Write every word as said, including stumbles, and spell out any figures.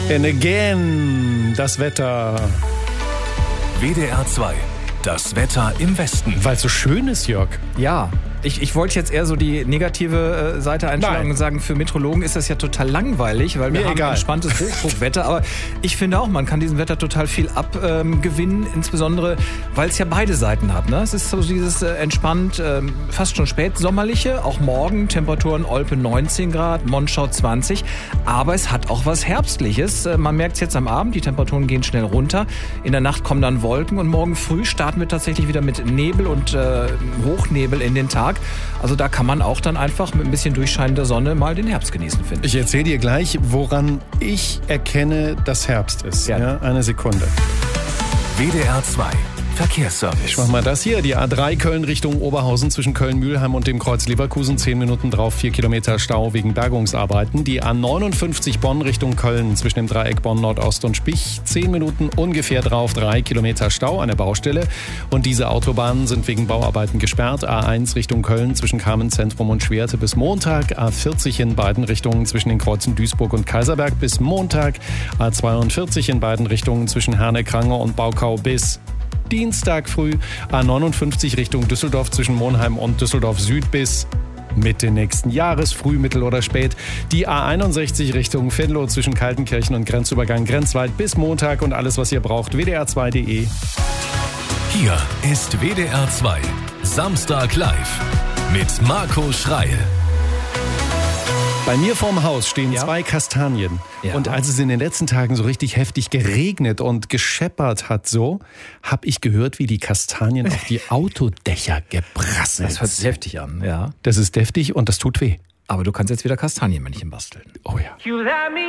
And again, das Wetter. W D R zwei, das Wetter im Westen. Weil es so schön ist, Jörg. Ja, ich, ich wollte jetzt eher so die negative äh, Seite einschlagen Nein. und sagen, für Meteorologen ist das ja total langweilig, weil wir Mir haben egal. entspanntes Hochdruckwetter. Aber ich finde auch, man kann diesem Wetter total viel abgewinnen, ähm, insbesondere, weil es ja beide Seiten hat. Ne? Es ist so dieses äh, entspannt, ähm, fast schon spätsommerliche, auch morgen Temperaturen Olpe neunzehn Grad, Monschau zwanzig. Aber es hat auch was Herbstliches. Äh, man merkt es jetzt am Abend, die Temperaturen gehen schnell runter. In der Nacht kommen dann Wolken und morgen früh starten wir tatsächlich wieder mit Nebel und äh, Hochnebel in den Tag. Also da kann man auch dann einfach mit ein bisschen durchscheinender Sonne mal den Herbst genießen, finde ich. Ich erzähle dir gleich, woran ich erkenne, dass Herbst ist. Gerne. Ja, eine Sekunde. W D R zwei, Verkehrsservice. Ich mach mal das hier. Die A drei Köln Richtung Oberhausen zwischen Köln-Mühlheim und dem Kreuz Leverkusen. Zehn Minuten drauf, vier Kilometer Stau wegen Bergungsarbeiten. Die A neunundfünfzig Bonn Richtung Köln zwischen dem Dreieck Bonn Nordost und Spich. Zehn Minuten ungefähr drauf, drei Kilometer Stau an der Baustelle. Und diese Autobahnen sind wegen Bauarbeiten gesperrt. A eins Richtung Köln zwischen Carmen-Zentrum und Schwerte bis Montag. A vierzig in beiden Richtungen zwischen den Kreuzen Duisburg und Kaiserberg bis Montag. A zweiundvierzig in beiden Richtungen zwischen Herne-Krange und Baukau bis Dienstag früh. A neunundfünfzig Richtung Düsseldorf zwischen Monheim und Düsseldorf Süd bis Mitte nächsten Jahres, früh, mittel oder spät. Die A einundsechzig Richtung Venlo zwischen Kaltenkirchen und Grenzübergang Grenzwald bis Montag und alles, was ihr braucht, w d r zwei punkt d e. Hier ist W D R zwei, Samstag live mit Marco Schreil. Bei mir vorm Haus stehen Ja. zwei Kastanien. Ja. Und als es in den letzten Tagen so richtig heftig geregnet und gescheppert hat, so, habe ich gehört, wie die Kastanien auf die Autodächer geprasselt Das hört sich heftig an, ja. Das ist deftig und das tut weh. Aber du kannst jetzt wieder Kastanienmännchen basteln. Oh ja. You let me